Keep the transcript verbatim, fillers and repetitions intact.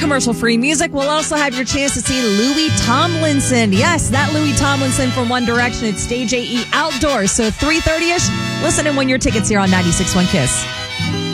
commercial-free music. We'll also have your chance to see Louis Tomlinson. Yes, that Louis Tomlinson from One Direction at Stage A E Outdoors. So three thirty-ish, listen in when your tickets here on ninety-six point one Kiss.